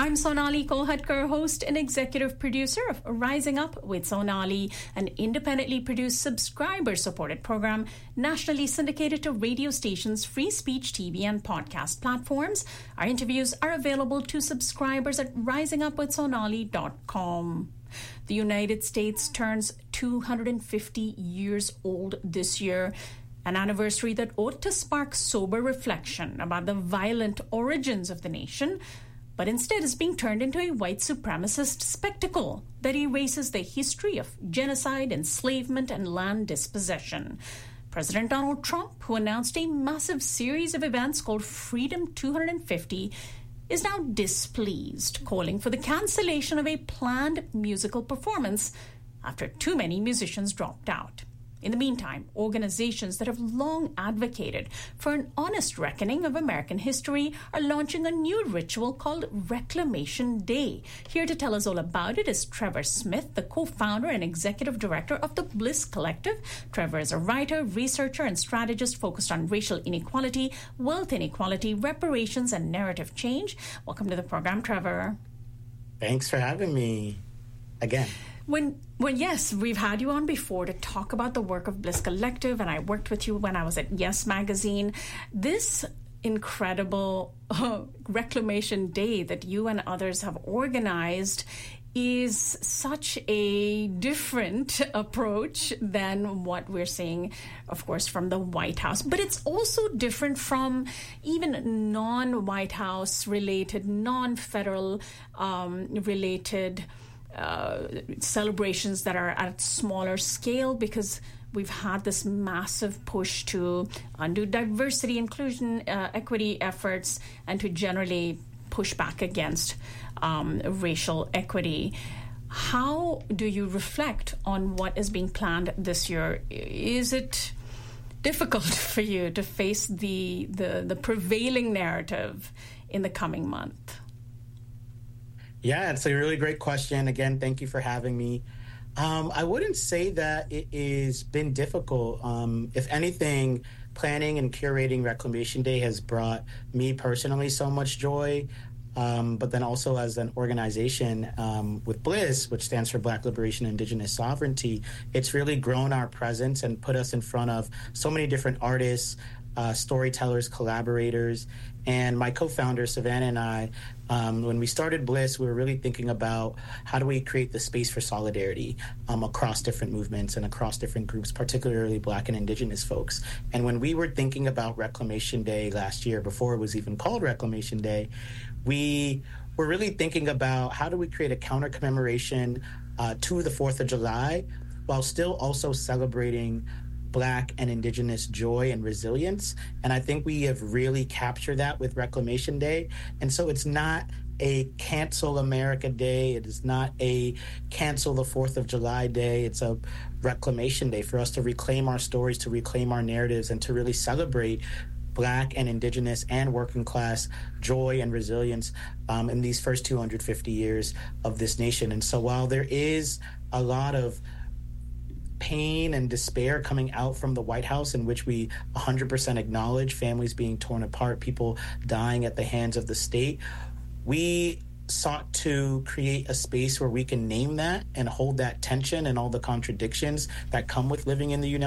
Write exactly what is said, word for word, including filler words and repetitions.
I'm Sonali Kolhatkar, host and executive producer of Rising Up with Sonali, an independently produced, subscriber-supported program nationally syndicated to radio stations, free speech T V, and podcast platforms. Our interviews are available to subscribers at rising up with sonali dot com. The United States turns two hundred fifty years old this year, an anniversary that ought to spark sober reflection about the violent origins of the nation, but instead is being turned into a white supremacist spectacle that erases the history of genocide, enslavement, and land dispossession. President Donald Trump, who announced a massive series of events called Freedom two hundred fifty, is now displeased, calling for the cancellation of a planned musical performance after too many musicians dropped out. In the meantime, organizations that have long advocated for an honest reckoning of American history are launching a new ritual called Reclamation Day. Here to tell us all about it is Trevor Smith, the co-founder and executive director of the Bliss Collective. Trevor is a writer, researcher, and strategist focused on racial inequality, wealth inequality, reparations, and narrative change. Welcome to the program, Trevor. Thanks for having me again. When, well, yes, we've had you on before to talk about the work of Bliss Collective, and I worked with you when I was at Yes Magazine. This incredible uh, Reclamation Day that you and others have organized is such a different approach than what we're seeing, of course, from the White House. But it's also different from even non-White House related, non-federal um, related Uh, celebrations that are at smaller scale, because we've had this massive push to undo diversity, inclusion, uh, equity efforts, and to generally push back against um, racial equity. How do you reflect on what is being planned this year? Is it difficult for you to face the the, the prevailing narrative in the coming month? Yeah, it's a really great question. Again, thank you for having me. Um, I wouldn't say that it has been difficult. Um, if anything, planning and curating Reclamation Day has brought me personally so much joy. Um, but then also as an organization um, with Bliss, which stands for Black Liberation and Indigenous Sovereignty, it's really grown our presence and put us in front of so many different artists, uh, storytellers, collaborators. And my co-founder, Savannah, and I, um, when we started Bliss, we were really thinking about how do we create the space for solidarity um, across different movements and across different groups, particularly Black and Indigenous folks. And when we were thinking about Reclamation Day last year, before it was even called Reclamation Day, we were really thinking about how do we create a counter commemoration uh, to the fourth of July while still also celebrating Black and Indigenous joy and resilience. And I think we have really captured that with Reclamation Day. And so it's not a cancel America Day. It is not a cancel the fourth of July Day. It's a Reclamation Day for us to reclaim our stories, to reclaim our narratives, and to really celebrate Black and Indigenous and working class joy and resilience um, in these first two hundred fifty years of this nation. And so while there is a lot of pain and despair coming out from the White House, in which we one hundred percent acknowledge families being torn apart, people dying at the hands of the state, we sought to create a space where we can name that and hold that tension and all the contradictions that come with living in the United